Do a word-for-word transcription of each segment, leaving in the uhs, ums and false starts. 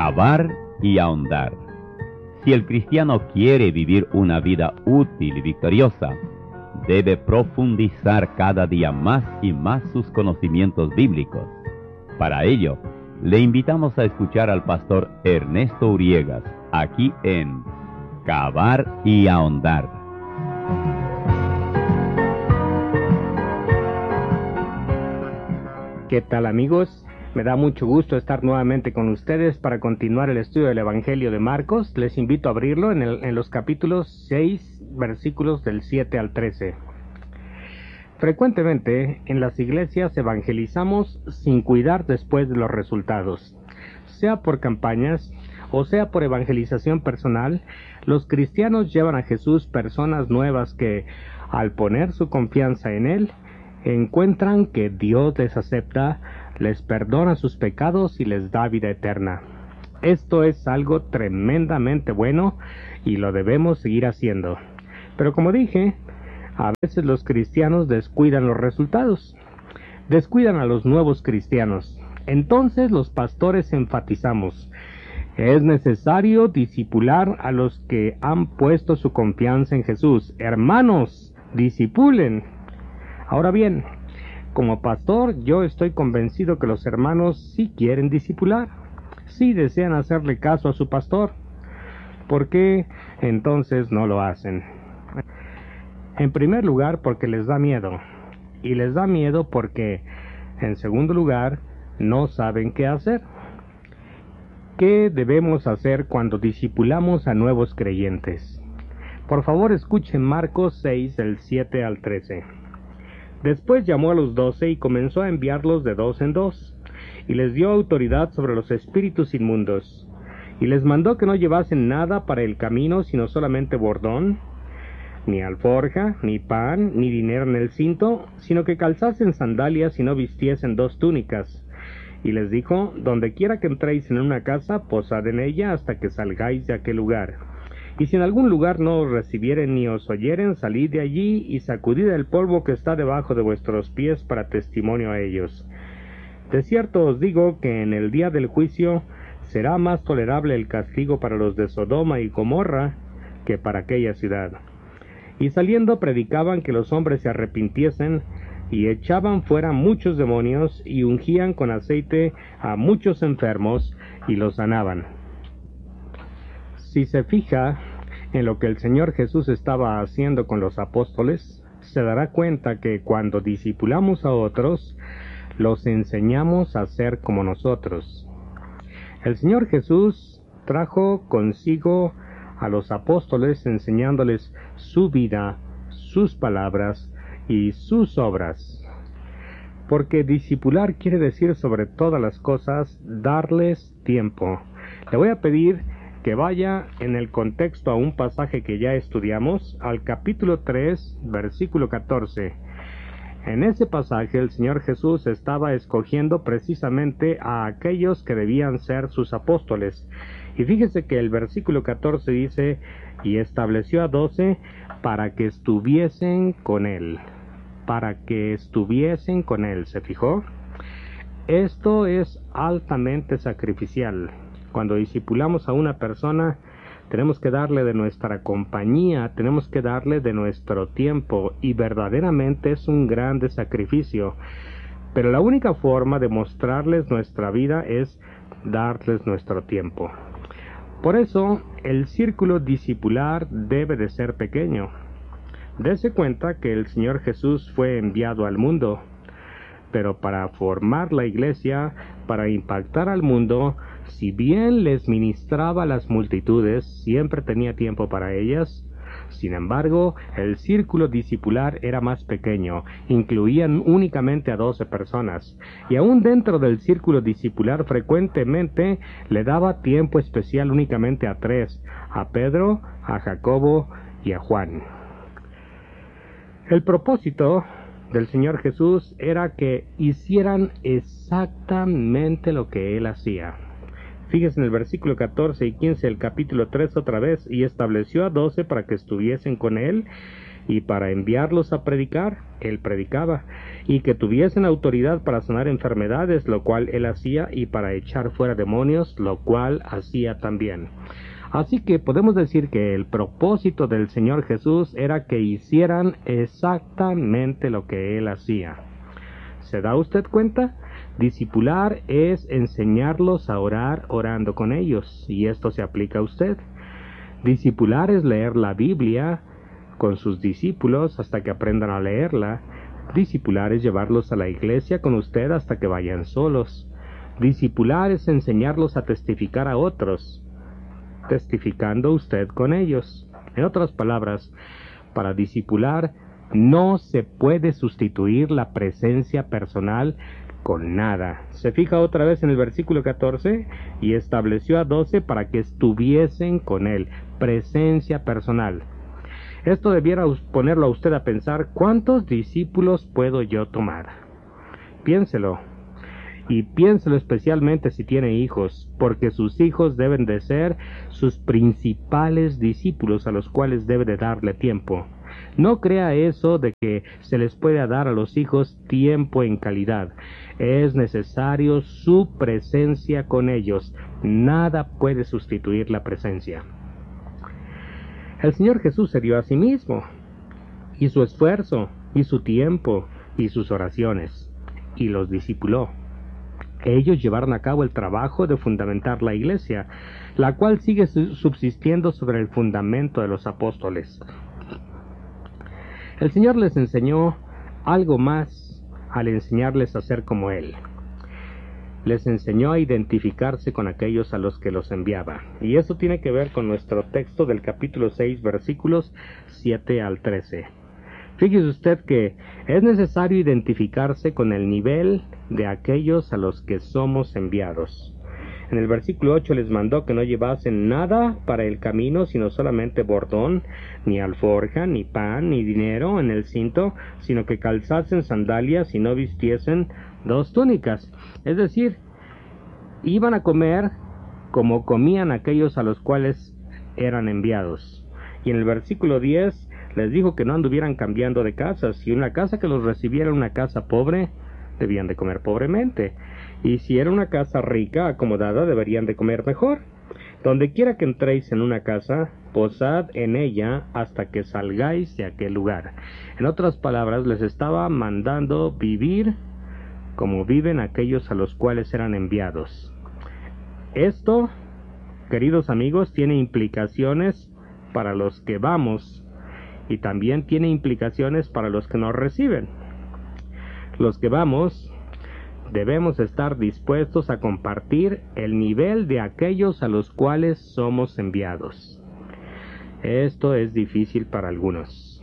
Cavar y ahondar. Si el cristiano quiere vivir una vida útil y victoriosa, debe profundizar cada día más y más sus conocimientos bíblicos. Para ello, le invitamos a escuchar al pastor Ernesto Uriegas, aquí en Cavar y ahondar. ¿Qué tal, amigos? Me da mucho gusto estar nuevamente con ustedes para continuar el estudio del Evangelio de Marcos. Les invito a abrirlo en, el, en los capítulos seis, versículos del siete al trece. Frecuentemente en las iglesias evangelizamos sin cuidar después de los resultados. Sea por campañas o sea por evangelización personal, los cristianos llevan a Jesús personas nuevas que, al poner su confianza en Él, encuentran que Dios les acepta, les perdona sus pecados y les da vida eterna. Esto es algo tremendamente bueno y lo debemos seguir haciendo. Pero como dije, a veces los cristianos descuidan los resultados, descuidan a los nuevos cristianos. Entonces los pastores enfatizamos: es necesario discipular a los que han puesto su confianza en Jesús. Hermanos, discipulen. Ahora bien, como pastor, yo estoy convencido que los hermanos sí quieren discipular, sí desean hacerle caso a su pastor. ¿Por qué entonces no lo hacen? En primer lugar, porque les da miedo. Y les da miedo porque, en segundo lugar, no saben qué hacer. ¿Qué debemos hacer cuando discipulamos a nuevos creyentes? Por favor, escuchen Marcos seis, del siete al trece. Después llamó a los doce y comenzó a enviarlos de dos en dos, y les dio autoridad sobre los espíritus inmundos, y les mandó que no llevasen nada para el camino, sino solamente bordón, ni alforja, ni pan, ni dinero en el cinto, sino que calzasen sandalias y no vistiesen dos túnicas. Y les dijo: donde quiera que entréis en una casa, posad en ella hasta que salgáis de aquel lugar. Y si en algún lugar no os recibieren ni os oyeren, salid de allí y sacudid el polvo que está debajo de vuestros pies para testimonio a ellos. De cierto os digo que en el día del juicio será más tolerable el castigo para los de Sodoma y Gomorra que para aquella ciudad. Y saliendo predicaban que los hombres se arrepintiesen, y echaban fuera muchos demonios, y ungían con aceite a muchos enfermos, y los sanaban. Si se fija en lo que el Señor Jesús estaba haciendo con los apóstoles, se dará cuenta que cuando discipulamos a otros, los enseñamos a ser como nosotros. El Señor Jesús trajo consigo a los apóstoles enseñándoles su vida, sus palabras y sus obras. Porque discipular quiere decir, sobre todas las cosas, darles tiempo. Le voy a pedir que vaya en el contexto a un pasaje que ya estudiamos, al capítulo tres, versículo catorce. En ese pasaje el Señor Jesús estaba escogiendo precisamente a aquellos que debían ser sus apóstoles. Y fíjese que el versículo catorce dice: y estableció a doce para que estuviesen con él. Para que estuviesen con él, ¿se fijó? Esto es altamente sacrificial. Cuando discipulamos a una persona, tenemos que darle de nuestra compañía, tenemos que darle de nuestro tiempo, y verdaderamente es un grande sacrificio. Pero la única forma de mostrarles nuestra vida es darles nuestro tiempo. Por eso, el círculo discipular debe de ser pequeño. Dese cuenta que el Señor Jesús fue enviado al mundo, pero para formar la iglesia, para impactar al mundo, si bien les ministraba a las multitudes, siempre tenía tiempo para ellas. Sin embargo, el círculo discipular era más pequeño, incluían únicamente a doce personas, y aún dentro del círculo discipular frecuentemente le daba tiempo especial únicamente a tres: a Pedro, a Jacobo y a Juan. El propósito del Señor Jesús era que hicieran exactamente lo que Él hacía. Fíjese en el versículo catorce y quince del capítulo tres otra vez: y estableció a doce para que estuviesen con Él, y para enviarlos a predicar, él predicaba, y que tuviesen autoridad para sanar enfermedades, lo cual él hacía, y para echar fuera demonios, lo cual hacía también. Así que podemos decir que el propósito del Señor Jesús era que hicieran exactamente lo que él hacía. ¿Se da usted cuenta? Discipular es enseñarlos a orar orando con ellos, y esto se aplica a usted. Discipular es leer la Biblia con sus discípulos hasta que aprendan a leerla. Discipular es llevarlos a la iglesia con usted hasta que vayan solos. Discipular es enseñarlos a testificar a otros, testificando usted con ellos. En otras palabras, para discipular no se puede sustituir la presencia personal con nada. Se fija otra vez en el versículo catorce, y estableció a doce para que estuviesen con él. Presencia personal. Esto debiera ponerlo a usted a pensar, ¿cuántos discípulos puedo yo tomar? Piénselo. Y piénselo especialmente si tiene hijos, porque sus hijos deben de ser sus principales discípulos a los cuales debe de darle tiempo. No crea eso de que se les puede dar a los hijos tiempo en calidad. Es necesario su presencia con ellos. Nada puede sustituir la presencia. El Señor Jesús se dio a sí mismo, y su esfuerzo, y su tiempo, y sus oraciones, y los discipuló. Ellos llevaron a cabo el trabajo de fundamentar la iglesia, la cual sigue subsistiendo sobre el fundamento de los apóstoles. El Señor les enseñó algo más al enseñarles a ser como Él. Les enseñó a identificarse con aquellos a los que los enviaba. Y eso tiene que ver con nuestro texto del capítulo seis, versículos siete al trece. Fíjese usted que es necesario identificarse con el nivel de aquellos a los que somos enviados. En el versículo ocho les mandó que no llevasen nada para el camino, sino solamente bordón, ni alforja, ni pan, ni dinero en el cinto, sino que calzasen sandalias y no vistiesen dos túnicas. Es decir, iban a comer como comían aquellos a los cuales eran enviados. Y en el versículo diez les dijo que no anduvieran cambiando de casas. Si una casa que los recibiera una casa pobre, debían de comer pobremente. Y si era una casa rica, acomodada, deberían de comer mejor. Donde quiera que entréis en una casa, posad en ella hasta que salgáis de aquel lugar. En otras palabras, les estaba mandando vivir como viven aquellos a los cuales eran enviados. Esto, queridos amigos, tiene implicaciones para los que vamos, y también tiene implicaciones para los que nos reciben. Los que vamos debemos estar dispuestos a compartir el nivel de aquellos a los cuales somos enviados. Esto es difícil para algunos.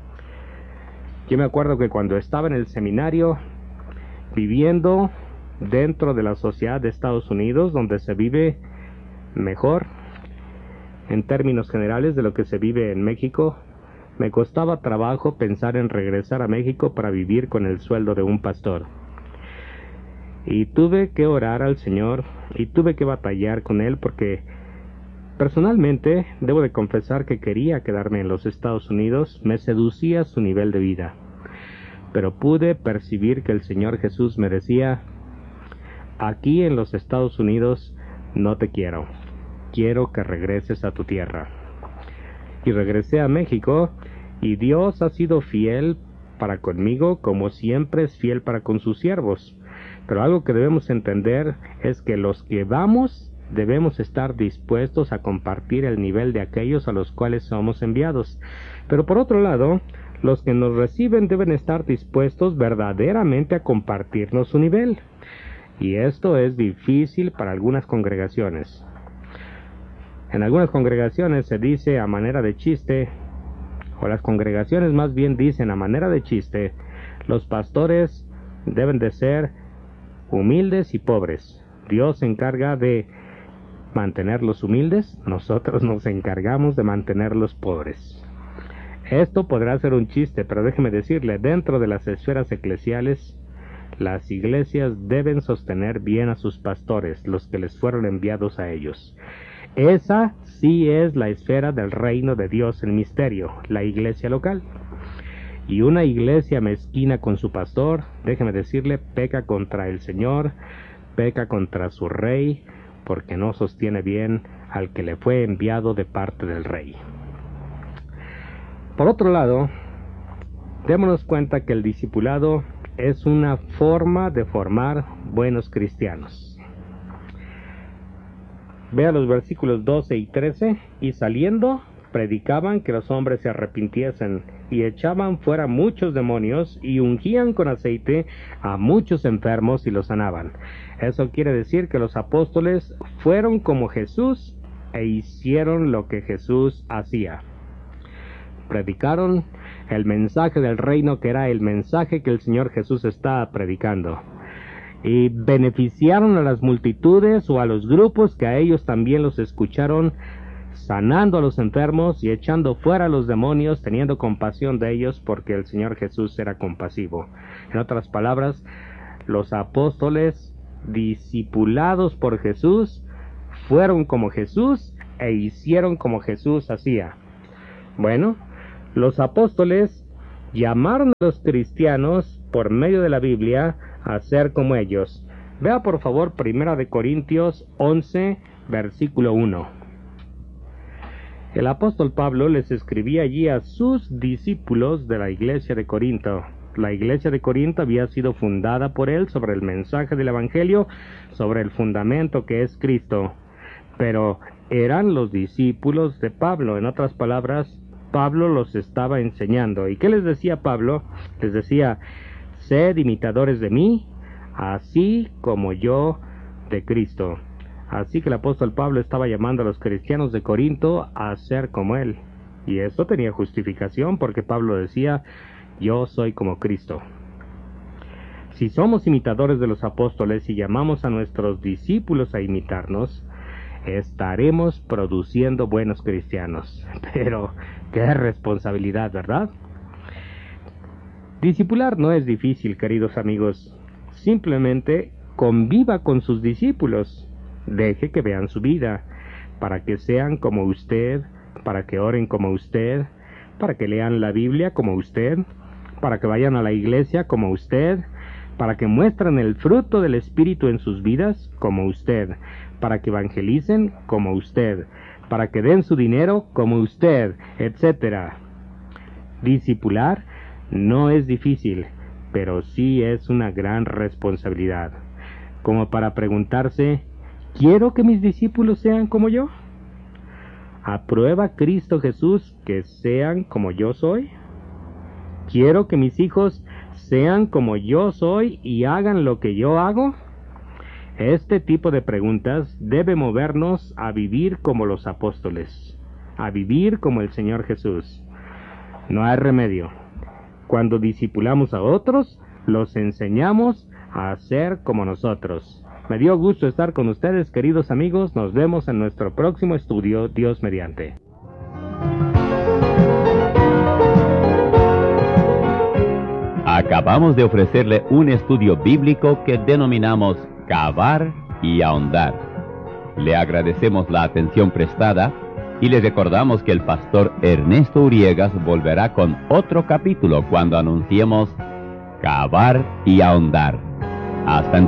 Yo me acuerdo que cuando estaba en el seminario, viviendo dentro de la sociedad de Estados Unidos, donde se vive mejor en términos generales de lo que se vive en México, me costaba trabajo pensar en regresar a México para vivir con el sueldo de un pastor. Y tuve que orar al Señor y tuve que batallar con Él, porque personalmente debo de confesar que quería quedarme en los Estados Unidos. Me seducía su nivel de vida, pero pude percibir que el Señor Jesús me decía: aquí en los Estados Unidos no te quiero, quiero que regreses a tu tierra. Y regresé a México, y Dios ha sido fiel para conmigo, como siempre es fiel para con sus siervos. Pero algo que debemos entender es que los que vamos debemos estar dispuestos a compartir el nivel de aquellos a los cuales somos enviados. Pero por otro lado, los que nos reciben deben estar dispuestos verdaderamente a compartirnos su nivel. Y esto es difícil para algunas congregaciones. En algunas congregaciones se dice a manera de chiste, o las congregaciones más bien dicen a manera de chiste, los pastores deben de ser humildes y pobres. Dios se encarga de mantenerlos humildes, nosotros nos encargamos de mantenerlos pobres. Esto podrá ser un chiste, pero déjeme decirle, dentro de las esferas eclesiales, las iglesias deben sostener bien a sus pastores, los que les fueron enviados a ellos. Esa sí es la esfera del reino de Dios en misterio, la iglesia local. Y una iglesia mezquina con su pastor, déjeme decirle, peca contra el Señor, peca contra su rey, porque no sostiene bien al que le fue enviado de parte del rey. Por otro lado, démonos cuenta que el discipulado es una forma de formar buenos cristianos. Vea los versículos doce y trece. Y saliendo, predicaban que los hombres se arrepintiesen, y echaban fuera muchos demonios, y ungían con aceite a muchos enfermos y los sanaban. Eso quiere decir que los apóstoles fueron como Jesús e hicieron lo que Jesús hacía. Predicaron el mensaje del reino, que era el mensaje que el Señor Jesús estaba predicando, y beneficiaron a las multitudes o a los grupos que a ellos también los escucharon, sanando a los enfermos y echando fuera a los demonios, teniendo compasión de ellos, porque el Señor Jesús era compasivo. En otras palabras, los apóstoles, discipulados por Jesús, fueron como Jesús e hicieron como Jesús hacía. Bueno, los apóstoles llamaron a los cristianos por medio de la Biblia a ser como ellos. Vea por favor Primera de Corintios once, versículo uno. El apóstol Pablo les escribía allí a sus discípulos de la iglesia de Corinto. La iglesia de Corinto había sido fundada por él sobre el mensaje del Evangelio, sobre el fundamento que es Cristo. Pero eran los discípulos de Pablo. En otras palabras, Pablo los estaba enseñando. ¿Y qué les decía Pablo? Les decía: sed imitadores de mí, así como yo de Cristo. Así que el apóstol Pablo estaba llamando a los cristianos de Corinto a ser como él. Y esto tenía justificación, porque Pablo decía: yo soy como Cristo. Si somos imitadores de los apóstoles y llamamos a nuestros discípulos a imitarnos, estaremos produciendo buenos cristianos. Pero qué responsabilidad, ¿verdad? Discipular no es difícil, queridos amigos. Simplemente conviva con sus discípulos. Deje que vean su vida, para que sean como usted, para que oren como usted, para que lean la Biblia como usted, para que vayan a la iglesia como usted, para que muestren el fruto del Espíritu en sus vidas como usted, para que evangelicen como usted, para que den su dinero como usted, etcétera. Discipular no es difícil, pero sí es una gran responsabilidad, como para preguntarse: ¿quiero que mis discípulos sean como yo? ¿Aprueba Cristo Jesús que sean como yo soy? ¿Quiero que mis hijos sean como yo soy y hagan lo que yo hago? Este tipo de preguntas debe movernos a vivir como los apóstoles, a vivir como el Señor Jesús. No hay remedio. Cuando discipulamos a otros, los enseñamos a hacer como nosotros. Me dio gusto estar con ustedes, queridos amigos. Nos vemos en nuestro próximo estudio, Dios mediante. Acabamos de ofrecerle un estudio bíblico que denominamos Cavar y Ahondar. Le agradecemos la atención prestada y le recordamos que el pastor Ernesto Uriegas volverá con otro capítulo cuando anunciemos Cavar y Ahondar. Hasta entonces.